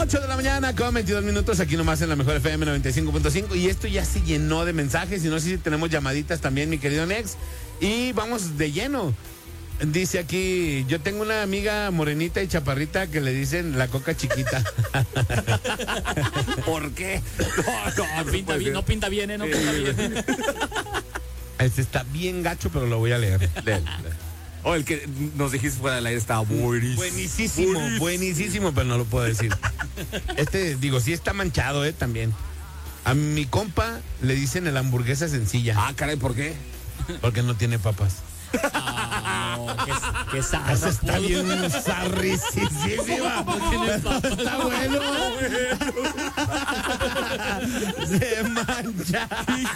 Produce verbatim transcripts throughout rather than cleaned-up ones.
ocho de la mañana con veintidós minutos, aquí nomás en la Mejor F M noventa y cinco punto cinco. Y esto ya se llenó de mensajes y no sé si tenemos llamaditas también, mi querido Nex. Y vamos de lleno. Dice aquí, yo tengo una amiga morenita y chaparrita que le dicen la coca chiquita. ¿Por qué? No, no, pinta bien, no pinta bien, ¿eh? No pinta bien. Este está bien gacho, pero lo voy a leer. Léelo, léelo. O el que nos dijiste fuera del aire estaba buenísimo. Buenísimo, buenísimo, buenísimo, pero no lo puedo decir. Este, digo, sí está manchado, ¿eh? También. A mi compa le dicen el hamburguesa sencilla. Ah, caray, ¿por qué? Porque no tiene papas. Ah, no, qué, qué Esa sarra, está pudo. bien sarricísima. Está bueno. Se mancha.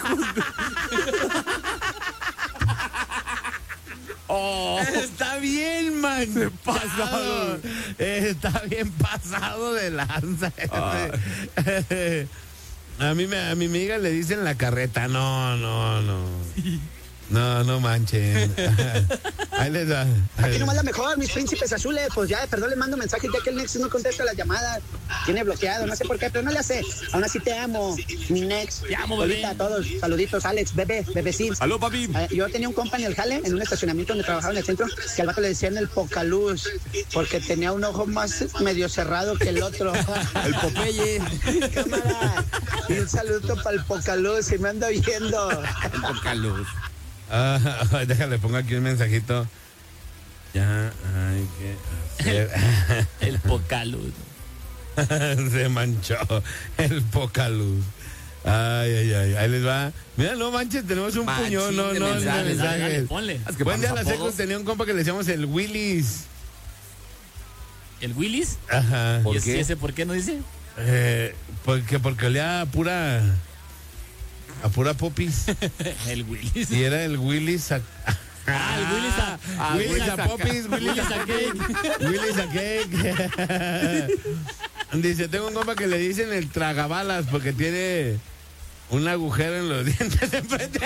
Oh, Está bien manchado. pasado. Está bien pasado de lanza. Ah. A mí me, a mi amiga le dicen la carreta. No, no, no. No, no manchen. Ahí les va. Aquí nomás la mejor, mis príncipes azules. Pues ya, perdón, le mando mensajes ya que el Nexus no contesta las llamadas. Tiene bloqueado, no sé por qué, pero no le hace. Aún así te amo, mi Nex. Te amo, bebé. Ahorita a todos, saluditos, Alex, bebé, bebecín. Aló, papi. Eh, yo tenía un compa en el jale, en un estacionamiento donde trabajaba en el centro, que al vato le decían el pocaluz, porque tenía un ojo más medio cerrado que el otro. El Popeye. Cámara. Y un saludo para el pocaluz, si me anda oyendo. El Pocaluz. Ah, déjale, pongo aquí un mensajito. Ya hay que hacer. El pocaluz. Se manchó el poca luz. Ay, ay, ay. Ahí les va. Mira, no manches, tenemos un Machín puñón. No, de no, mensajes. de Dale, dale, mensajes. ponle. Es que Buen día, para la los secu apodos. tenía un compa que le decíamos el Willis. ¿El Willis? Ajá. ¿Por ¿Y ese, qué? ese por qué no dice? Eh, porque, porque olía a pura. A pura popis. El Willis. Y era el Willis. A, Ah, el Willis a, Ah, Willis a popis, Willis Willis a a cake. Willis a cake. Dice, tengo un compa que le dicen el tragabalas porque tiene un agujero en los dientes de enfrente.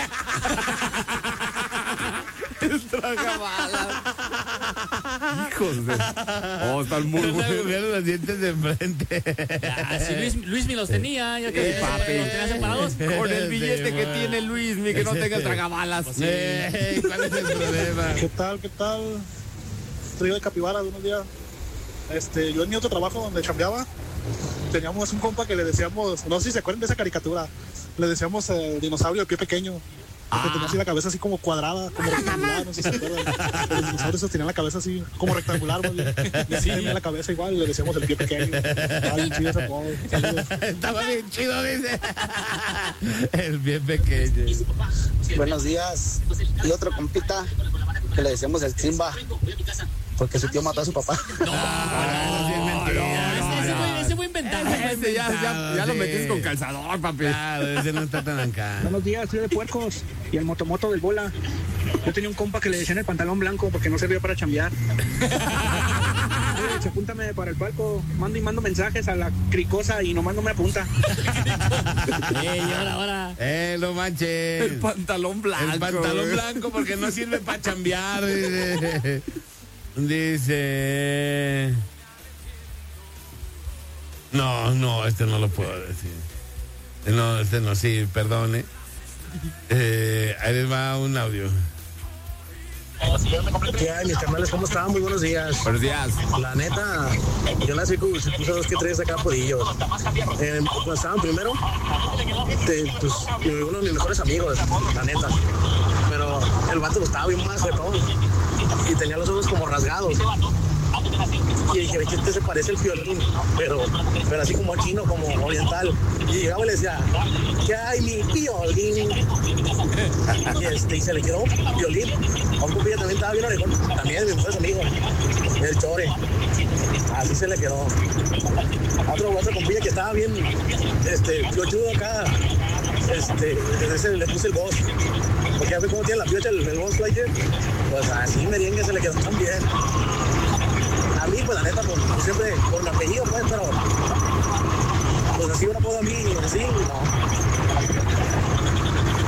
El tragabalas. Hijos de. Oh, están muy Un buenos. agujero en los dientes de enfrente. Ah, sí, Luis, Luis me los tenía. Ya que Eh, papi. los tenía separados. Con el billete Sí, que ma. tiene Luis, mi que no tenga el tragabalas. Ey, ¿cuál es el problema? ¿Qué tal? ¿Qué tal? Estoy de Capibara de unos días. Este, yo en mi otro trabajo donde chambeaba, teníamos un compa que le decíamos, no sé si se acuerdan de esa caricatura, le decíamos el dinosaurio de pie pequeño. Porque tenía así la cabeza así como cuadrada, como rectangular, no sé si se acuerdan. Los dinosaurios tenían la cabeza así como rectangular, más bien. Y así tenía la cabeza igual, le decíamos el pie pequeño. Estaba bien chido ese apodo. Saludos. Estaba bien chido, dice. El bien pequeño. Buenos días. Y otro compita que le decíamos el Simba, porque su tío mató a su papá. Ah, sí es mentira. Ese, ese fue, ese fue inventado. Este ya, ya, ya lo Sí. metiste con calzador, papi. Claro, ese no está tan acá. Buenos días, soy de Puercos y el motomoto del bola. Yo tenía un compa que le decían el pantalón blanco porque no servía para chambear. Oye, apúntame para el palco, mando y mando mensajes a la cricosa y nomás no me apunta. Ey, ahora, ahora. Eh, no manches. El pantalón blanco. El pantalón güey. blanco porque no sirve para chambear. Dice. Dice. No, no, este no lo puedo decir. No, este no, sí, perdone. Eh, ahí les va un audio. ¿Qué hay, mis carnales? ¿Cómo están? Muy buenos días. Buenos días. La neta, yo nací con se puso dos que tres acá por ellos. Eh, cuando estaban primero, te, pues, uno de mis mejores amigos, la neta. Pero el vato estaba bien más todo y tenía los ojos como rasgados. Y dije, ¿de qué este se parece el violín? Pero, pero así como chino, como oriental. Y llegaba y le decía, ¿qué hay, mi violín? Y, este, y se le quedó violín. A un cupilla también estaba bien orejón. También de mis mejores amigos. El Chore. Así se le quedó. A otro, otro compilla que estaba bien, este, piochudo acá. Este, ese le puse el boss. Porque ya ve cómo tiene la piocha el, el boss Lightyear. Pues así merengue se le quedó también. A mí, pues la neta, pues, siempre por mi apellido, pues, pero pues así un apodo a mí, así,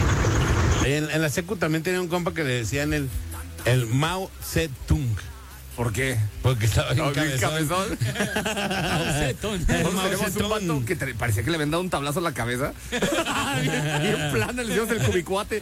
no. En, en la secu también tenía un compa que le decían el, el Mao Zedong. ¿Por qué? Porque estaba bien No, bien cabezón. Pausetón. Nosotros tenemos un Pausetón. vato que te- parecía que le habían dado un tablazo en la cabeza. Bien plana, le hicimos el cubicuate.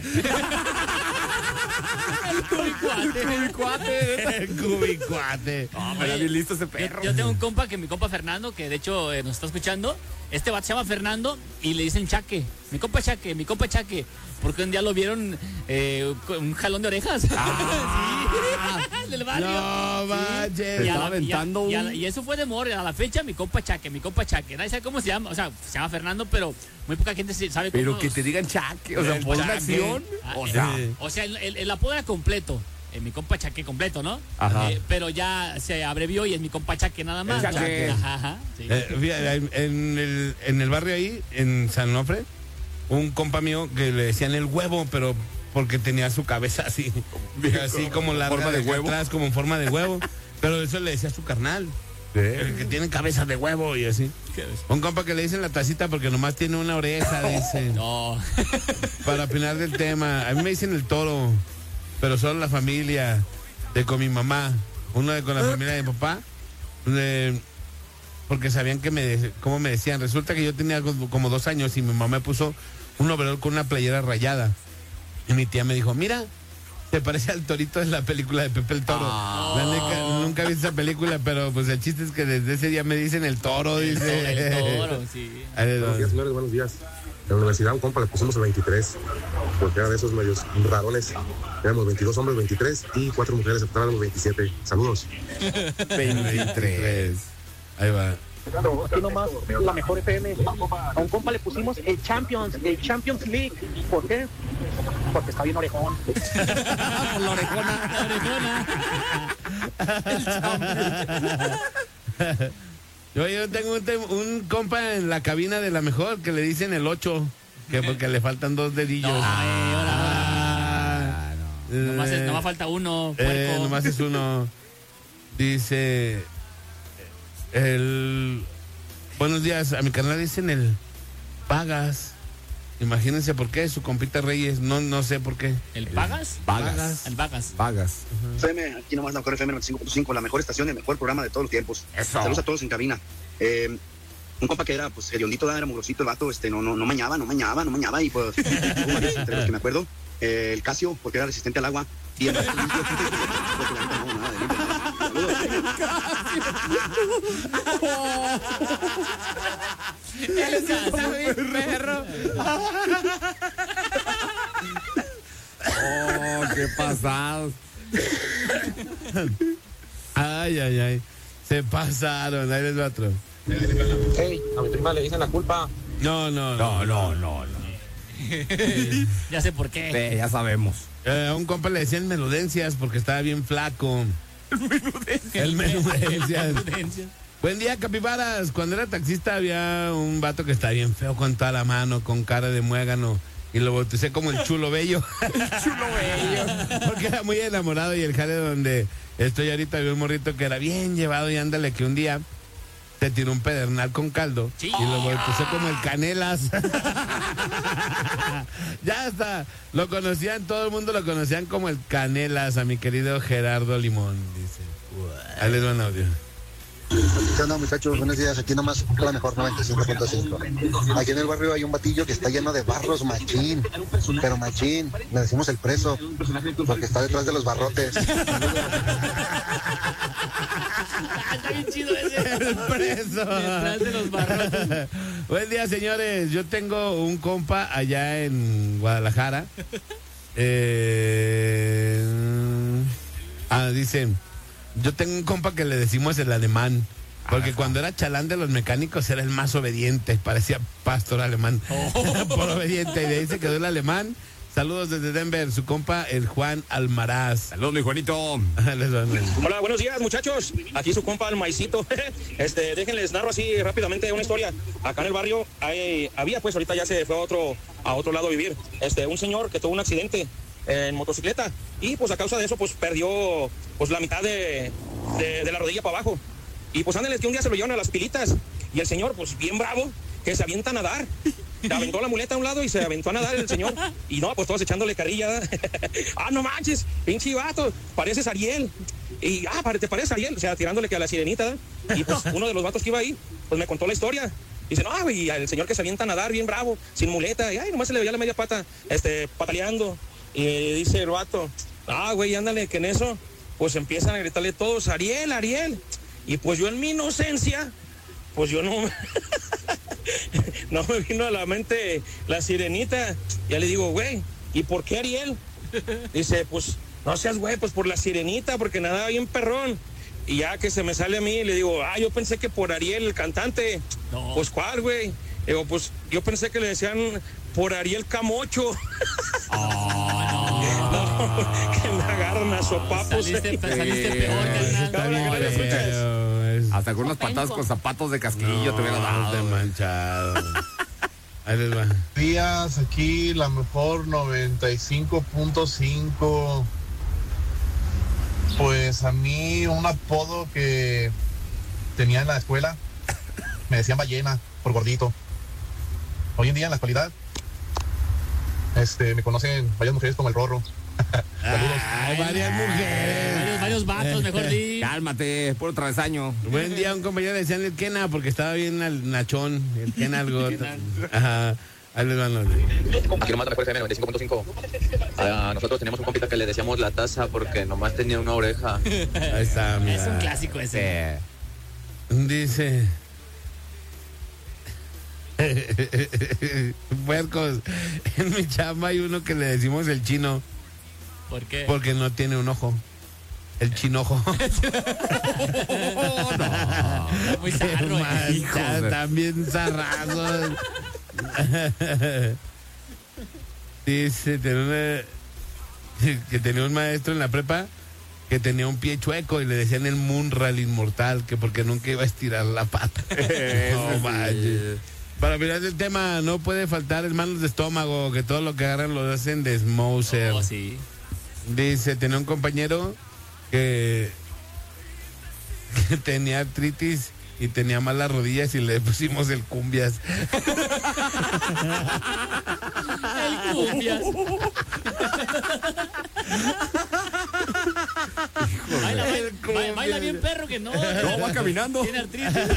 El cubicuate. El cubicuate. El cubicuate. No, pero era bien listo ese Yo, perro. yo tengo un compa que mi compa Fernando, que de hecho eh, nos está escuchando. Este vato se llama Fernando y le dicen Chaque. Mi compa Chaque, mi compa Chaque. Porque un día lo vieron eh, con un jalón de orejas. Ah. Sí, del barrio. No Sí. manches. Y, a Estaba la- aventando y a- y a un- la- y eso fue de morre. A la fecha, mi compa Chaque, mi compa Chaque. Nadie sabe cómo se llama. O sea, se llama Fernando, pero muy poca gente se- sabe cómo. Pero que te digan chaque, o sea, El por una chaque. acción. Ah, O eh, sea, o sea, el, el- el apodo era completo. Eh, mi compa Chaque completo, ¿no? Ajá. Eh, pero ya se abrevió y es mi compa Chaque nada más. El Chaque. Ajá, ajá, sí. Eh, fíjate, en, el, en el barrio ahí, en San Onofre, un compa mío que le decían el huevo, pero porque tenía su cabeza así, así como la forma de huevo. atrás, como en forma de huevo. Pero eso le decía a su carnal, el que tiene cabeza de huevo y así. Un compa que le dicen la tacita porque nomás tiene una oreja, dice. No. Para opinar del tema, a mí me dicen el toro, pero solo la familia de con mi mamá, uno de con la familia de mi papá, de- porque sabían que me, de- cómo me decían. Resulta que yo tenía algo como dos años y mi mamá me puso un overol con una playera rayada. Y mi tía me dijo, mira, te parece al torito de la película de Pepe el Toro. Ah. La neta, nunca vi esa película, pero pues el chiste es que desde ese día me dicen el toro, dice. El toro, sí. Ahí les va. Buenos días, señores, buenos días. En la universidad a un compa le pusimos el veintitrés, porque era de esos medios rarones. Éramos veintidós hombres, veintitrés, y cuatro mujeres, éramos veintisiete. Saludos. veintitrés. Ahí va. Aquí nomás, la mejor F M. A un compa le pusimos el Champions, el Champions League. ¿Por qué? Porque está bien orejón. por la orejona. La orejona. Yo, yo tengo un, tem- un compa en la cabina de la mejor que le dicen el ocho, que porque le faltan dos dedillos. No, eh, ahora. Ah, Nomás, es- eh, nomás falta uno, eh, puerco. nomás es uno. Dice el buenos días, a mi canal dicen el Pagas. Imagínense por qué, su compita Reyes, no, no sé por qué. ¿El Pagas? Vagas. El Vagas. Vagas. F M, aquí nomás la mejor F M noventa y cinco punto cinco, la mejor estación y el mejor programa de todos los tiempos. Eso. Saludos a todos en cabina. Eh, un compa que era, pues, hediondito, era mugrosito el vato, este, no, no, no mañaba, no mañaba, no mañaba, y pues, hubo varios entre los que me acuerdo. Eh, el Casio, porque era resistente al agua. Y el vato limpio, porque la neta no, nada de limpio. Él es un perro. Oh, qué pasados. Ay, ay, ay. Se pasaron, ahí les va otro. Hey, a mi prima le dicen la culpa. No, no, no. No, no, no, no. Ya sé por qué. Eh, ya sabemos. Eh, a un compa le decían menudencias porque estaba bien flaco. El menudencias. Buen día, capibaras. Cuando era taxista había un vato que estaba bien feo con toda la mano, con cara de muégano. Y lo bauticé como el chulo bello. Chulo bello. Porque era muy enamorado y el jale donde estoy ahorita había un morrito que era bien llevado y ándale que un día se tiró un pedernal con caldo Sí. y lo bauticé como el Canelas. Ya está. Lo conocían, todo el mundo lo conocían como el Canelas, a mi querido Gerardo Limón, dice. Ahí les va un audio. ¿Qué onda, muchachos? Buenos días. Aquí nomás la mejor noventa y cinco punto cinco. Aquí en el barrio hay un batillo que está lleno de barros machín, pero machín. Le decimos el preso, porque está detrás de los barrotes. Está bien chido ese. El preso. Detrás de los barrotes. Buen día, señores. Yo tengo un compa allá en Guadalajara. Eh, ah, dicen, yo tengo un compa que le decimos el alemán. Porque cuando era chalán de los mecánicos era el más obediente. Parecía pastor alemán. Por obediente. Y de ahí se quedó el alemán. Saludos desde Denver, su compa, el Juan Almaraz. Saludos, mi Juanito. Les van a- Hola, buenos días, muchachos. Aquí su compa, el Maicito. Este, déjenles narro así rápidamente una historia. Acá en el barrio hay, había, pues ahorita ya se fue a otro, a otro lado a vivir. Este, un señor que tuvo un accidente en motocicleta y pues a causa de eso pues perdió pues la mitad de, de, de la rodilla para abajo. Y pues ándale, que un día se lo llevan a las pilitas y el señor pues bien bravo que se avienta a nadar. Se aventó la muleta a un lado y se aventó a nadar el señor. Y no, pues todos echándole carrilla. Ah, no manches, pinche vato, pareces Ariel. y, ah, ¿te parece Ariel? O sea, tirándole que a la sirenita, ¿eh? Y pues uno de los vatos que iba ahí, pues me contó la historia. Dice, no, güey, el señor que se avienta a nadar bien bravo, sin muleta, y ay, nomás se le veía la media pata, este, pataleando. Y dice el vato, ah, güey, ándale, que en eso, pues empiezan a gritarle todos, Ariel, Ariel. Y pues yo en mi inocencia, pues yo no, no me vino a la mente la sirenita. Ya le digo, güey, ¿y por qué Ariel? Dice, pues, no seas güey, pues por la sirenita, porque nadaba bien perrón. Y ya que se me sale a mí, le digo, ah, yo pensé que por Ariel, el cantante. No. Pues, ¿cuál, güey? Digo, pues, yo pensé que le decían por Ariel Camocho. Oh, no. No, que me agarran a sopapos. Saliste, saliste peor, carnal. Hasta con unas patadas con zapatos de casquillo no, te hubiera dado. De manchado. Ahí les va. Días, aquí la mejor noventa y cinco punto cinco. Pues a mí un apodo que tenía en la escuela me decían ballena por gordito. Hoy en día en la actualidad este, me conocen varias mujeres como el Rorro. Saludos. Ay, varias mujeres. Varios, varios vatos, mejor di. Cálmate, puro travesaño. Buen día, un compañero le decían el Kena porque estaba bien al nachón. El Kena algo. Ajá. Ahí les van los. Aquí nomás la mejor F M noventa y cinco punto cinco. Uh, nosotros teníamos un compita que le decíamos la taza porque nomás tenía una oreja. Ahí está, mira. Es un clásico ese. Dice. Puercos, en mi chamba hay uno que le decimos el chino. ¿Por qué? Porque no tiene un ojo. El chinojo. Oh, no. Muy zarro, eh. Hijo, también zarrazos. Dice tenía que tenía un maestro en la prepa que tenía un pie chueco y le decían el Munra, el inmortal, que porque nunca iba a estirar la pata. No vaya. Para mirar el tema, no puede faltar hermanos de estómago, que todo lo que agarran lo hacen de Smouser. Oh, sí. Dice, tenía un compañero que, que tenía artritis y tenía malas rodillas y le pusimos el Cumbias. El Cumbias. Baila, baila, baila bien perro que no. No, va caminando. Tiene artritis. Le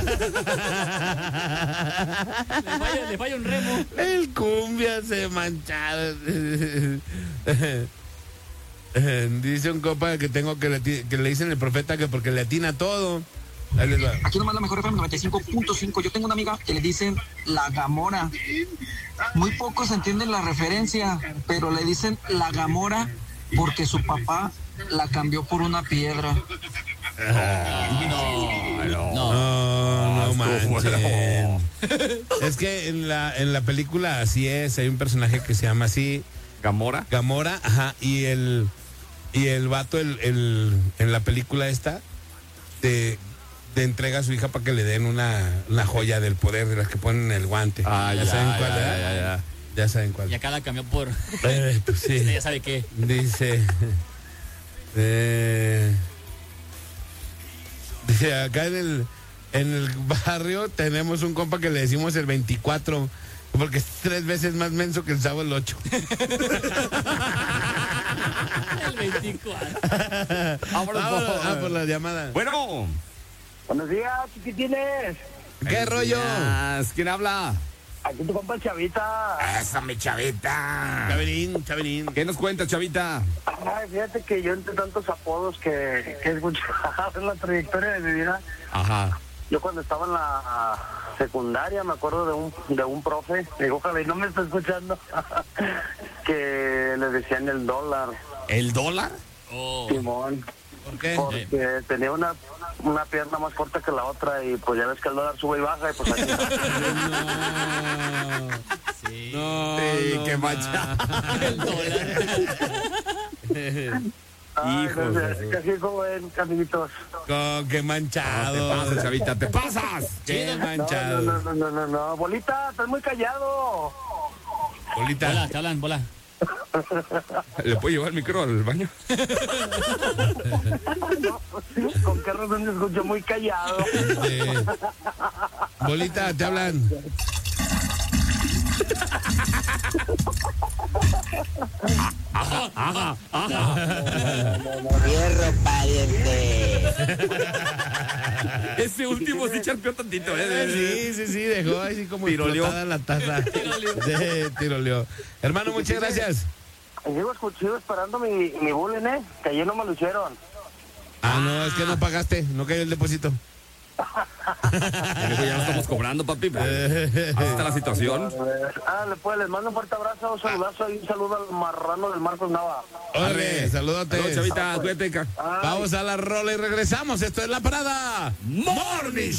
falla, le falla un remo. El Cumbias se manchado. Dice un compa que tengo que le, que le dicen el profeta que porque le atina todo. Aquí nomás la mejor F M noventa y cinco punto cinco. Yo tengo una amiga que le dicen la Gamora. Muy pocos entienden la referencia, pero le dicen la Gamora porque su papá la cambió por una piedra. No, no, no, no manches. Es que en la, en la película así es, hay un personaje que se llama así. ¿Gamora? Gamora, ajá, y el, y el vato el, el, en la película esta te, te entrega a su hija para que le den una, una joya del poder de las que ponen el guante. Ah, ya, ya saben ya, cuál, ya, ya, ya. Ya saben cuál. Y acá la cambió por. Eh, pues sí. Ya sabe qué. Dice. Eh, dice, acá en el, en el barrio tenemos un compa que le decimos el veinticuatro, porque es tres veces más menso que el Chavo el ocho. El veinticuatro. Vámonos, Vámonos ah, por la llamada. Bueno. Buenos días, chiquitines. ¿Qué Buenos rollo? días. ¿Quién habla? Aquí tu compa el Chavita. Esa, mi Chavita. Chavirín, Chavirín. ¿Qué nos cuentas, Chavita? Ay, fíjate que yo entre tantos apodos que, que he escuchado en la trayectoria de mi vida. Ajá. Yo cuando estaba en la secundaria me acuerdo de un de un profe, digo, ojalá y no me está escuchando, que le decían el dólar. ¿El dólar? Oh. Simón. ¿Por qué? Porque eh. tenía una una pierna más corta que la otra y pues ya ves que el dólar sube y baja y pues aquí... No. Sí. No, sí, no, qué mancha. El dólar. Ay, Hijo no sé, de... casi como en amiguitos. Oh, qué manchado. No, te pasas, Chavita, te pasas. Qué Sí, manchado. No, no, no, no, no, no. Bolita, estás muy callado. Bolita. Bola, te hablan, bola. ¿Le puedo llevar el micro al baño? No, ¿con qué razón me escucho muy callado? Este, Bolita, te hablan. Ajá, ajá. Fierro, pariente. Ese último sí charpeó tantito, ¿eh? Sí, sí, sí, dejó así como Tiroleó. explotada la taza. Sí, tiroleó. Hermano, muchas gracias. Sigo escuchando esperando mi, mi bullying, ¿eh? Que ayer no me lo hicieron. Ah, no, es que no pagaste, no cayó el depósito. Ya dijo, ya lo estamos cobrando, papi. Pero así está la situación. Ah, pues les mando un fuerte abrazo, un saludazo y un saludo al marrano del Marcos Nava. Órale, salúdate. Saludos, chavita, cuídate. Vamos a la rola y regresamos. Esto es La Parada Morning